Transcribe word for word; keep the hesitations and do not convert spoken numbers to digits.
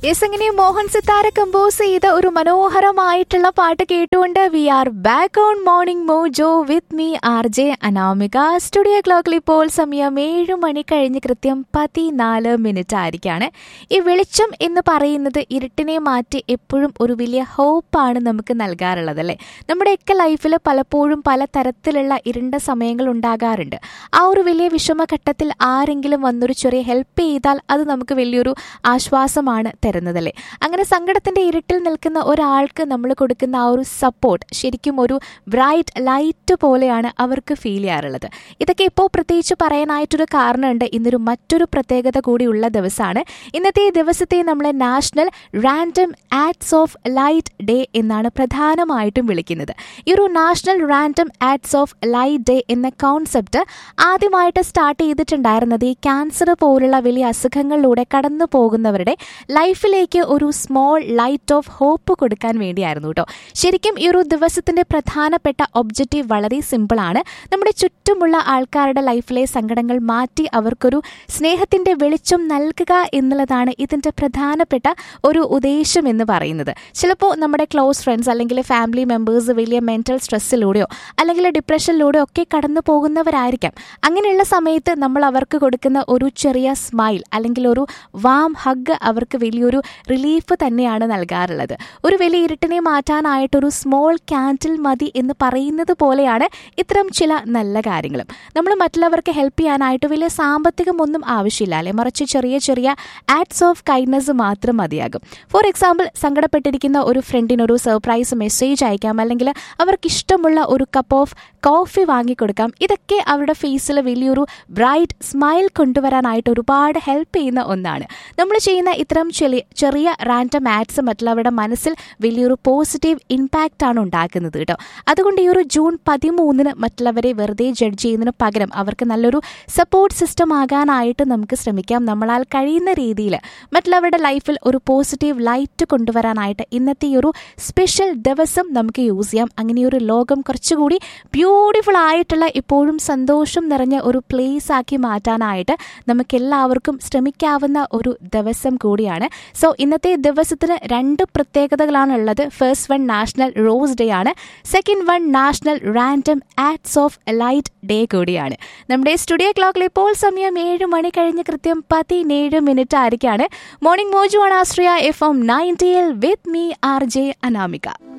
Yes, അങ്ങനെ Mohan Sithara compose ചെയ്ത ഒരു മനോഹരമായിട്ടുള്ള പാട്ട് കേട്ടുകൊണ്ട് V are back on morning mojo with me R J Anamika. Studio ക്ലോക്കിൽ ഇപ്പോൾ സമയം ഏഴ് മണി കഴിഞ്ഞ് കൃത്യം പതിനാല് മിനിറ്റ് ആയിരിക്കാണ്. ഈ വെളിച്ചം എന്ന് പറയുന്നത് ഇരുട്ടിനെ മാറ്റി എപ്പോഴും ഒരു വലിയ ഹോപ്പാണ് നമുക്ക് നൽകാറുള്ളത് അല്ലേ. നമ്മുടെയൊക്കെ ലൈഫിൽ പലപ്പോഴും പല തരത്തിലുള്ള ഇരുണ്ട സമയങ്ങൾ ഉണ്ടാകാറുണ്ട്. ആ ഒരു വലിയ വിഷമഘട്ടത്തിൽ ആരെങ്കിലും വന്നൊരു ചെറിയ ഹെൽപ്പ് ചെയ്താൽ അത് നമുക്ക് വലിയൊരു ആശ്വാസമാണ് തരുന്നതല്ലേ. അങ്ങനെ സങ്കടത്തിന്റെ ഇരുട്ടിൽ നിൽക്കുന്ന ഒരാൾക്ക് നമ്മൾ കൊടുക്കുന്ന ആ ഒരു സപ്പോർട്ട് ശരിക്കും ഒരു ബ്രൈറ്റ് ലൈറ്റ് പോലെയാണ് അവർക്ക് ഫീൽ ചെയ്യാറുള്ളത്. ഇതൊക്കെ ഇപ്പോൾ പ്രത്യേകിച്ച് പറയാനായിട്ടൊരു കാരണമുണ്ട്. ഇന്നൊരു മറ്റൊരു പ്രത്യേകത കൂടിയുള്ള ദിവസമാണ്. ഇന്നത്തെ ദിവസത്തെ നമ്മൾ national random acts of light day എന്നാണ് പ്രധാനമായിട്ടും വിളിക്കുന്നത്. ഈ ഒരു national random acts of light day എന്ന കോൺസെപ്റ്റ് ആദ്യമായിട്ട് സ്റ്റാർട്ട് ചെയ്തിട്ടുണ്ടായിരുന്നത് ഈ ക്യാൻസർ പോലുള്ള വലിയ അസുഖങ്ങളിലൂടെ കടന്നു പോകുന്നവരുടെ ലൈഫിലേക്ക് ഒരു സ്മോൾ ലൈറ്റ് ഓഫ് ഹോപ്പ് കൊടുക്കാൻ വേണ്ടിയായിരുന്നു കേട്ടോ. ശരിക്കും ഈ ഒരു ദിവസത്തിന്റെ പ്രധാനപ്പെട്ട ഒബ്ജക്റ്റീവ് വളരെ സിമ്പിളാണ്. നമ്മുടെ ചുറ്റുമുള്ള ആൾക്കാരുടെ ലൈഫിലെ സങ്കടങ്ങൾ മാറ്റി അവർക്കൊരു സ്നേഹത്തിന്റെ വെളിച്ചം നൽകുക എന്നുള്ളതാണ് ഇതിന്റെ പ്രധാനപ്പെട്ട ഒരു ഉദ്ദേശം എന്ന് പറയുന്നത്. ചിലപ്പോൾ നമ്മുടെ ക്ലോസ് ഫ്രണ്ട്സ് അല്ലെങ്കിൽ ഫാമിലി മെമ്പേഴ്സ് വലിയ മെന്റൽ സ്ട്രെസ്സിലൂടെയോ അല്ലെങ്കിൽ ഡിപ്രഷനിലൂടെയോ ഒക്കെ കടന്നു പോകുന്നവരായിരിക്കാം. അങ്ങനെയുള്ള സമയത്ത് നമ്മൾ അവർക്ക് കൊടുക്കുന്ന ഒരു ചെറിയ സ്മൈൽ അല്ലെങ്കിൽ ഒരു വാം ഹഗ് അവർക്ക് വലിയൊരു റിലീഫ് തന്നെയാണ് നൽകാറുള്ളത്. ഒരു വലിയ ഇരുട്ടിനെ മാറ്റാനായിട്ടൊരു സ്മോൾ ക്യാൻഡിൽ മതി എന്ന് പറയുന്നത് പോലെയാണ് ഇത്തരം ചില നല്ല കാര്യങ്ങളും. നമ്മൾ മറ്റുള്ളവർക്ക് ഹെൽപ്പ് ചെയ്യാനായിട്ട് വലിയ സാമ്പത്തികമൊന്നും ആവശ്യമില്ല അല്ലെ, മറിച്ച് ചെറിയ ചെറിയ ആക്ട്സ് ഓഫ് കൈൻഡ്നസ് മാത്രം മതിയാകും. ഫോർ എക്സാമ്പിൾ, സങ്കടപ്പെട്ടിരിക്കുന്ന ഒരു ഫ്രണ്ടിനൊരു സർപ്രൈസ് മെസ്സേജ് അയക്കാം, അല്ലെങ്കിൽ അവർക്ക് ഇഷ്ടമുള്ള ഒരു കപ്പ് ഓഫ് കോഫി വാങ്ങിക്കൊടുക്കാം. ഇതൊക്കെ അവരുടെ ഫേസിൽ വലിയൊരു ബ്രൈറ്റ് സ്മൈൽ കൊണ്ടുവരാനായിട്ട് ഒരുപാട് ഹെൽപ്പ് ചെയ്യുന്ന ഒന്നാണ്. നമ്മൾ ചെയ്യുന്ന ഇത്തരം ചെറിയ ചെറിയ റാൻഡം ആക്ട്സ് മറ്റുള്ളവരുടെ മനസ്സിൽ വലിയൊരു പോസിറ്റീവ് ഇമ്പാക്റ്റ് ആണ് ഉണ്ടാക്കുന്നത് കേട്ടോ. അതുകൊണ്ട് ഈ ഒരു ജൂൺ പതിമൂന്നിന് മറ്റുള്ളവരെ വെറുതെ ജഡ്ജ് ചെയ്യുന്നതിന് പകരം അവർക്ക് നല്ലൊരു സപ്പോർട്ട് സിസ്റ്റം ആകാനായിട്ട് നമുക്ക് ശ്രമിക്കാം. നമ്മളാൽ കഴിയുന്ന രീതിയിൽ മറ്റുള്ളവരുടെ ലൈഫിൽ ഒരു പോസിറ്റീവ് ലൈറ്റ് കൊണ്ടുവരാനായിട്ട് ഇന്നത്തെ ഈ ഒരു സ്പെഷ്യൽ ദിവസം നമുക്ക് യൂസ് ചെയ്യാം. അങ്ങനെ ഒരു ലോകം കുറച്ചുകൂടി ബ്യൂട്ടിഫുൾ ആയിട്ടുള്ള ഇപ്പോഴും സന്തോഷം നിറഞ്ഞ ഒരു പ്ലേസ് ആക്കി മാറ്റാനായിട്ട് നമുക്ക് എല്ലാവർക്കും ശ്രമിക്കാവുന്ന ഒരു ദിവസം കൂടിയാണ്. സോ ഇന്നത്തെ ദിവസത്തിന് രണ്ട് പ്രത്യേകതകളാണ് ഉള്ളത്. First one national rose day ആണ്, second one national random acts of light day കൂടിയാണ്. നമ്മുടെ സ്റ്റുഡിയോ ക്ലോക്കിൽ ഇപ്പോൾ സമയം ഏഴ് മണി കഴിഞ്ഞ് കൃത്യം പതിനേഴ് മിനിറ്റ് ആയിരിക്കാണ്. മോർണിംഗ് മോജു ആണ് ആശ്രയ F M നയൻറ്റിയിൽ with me R J Anamika.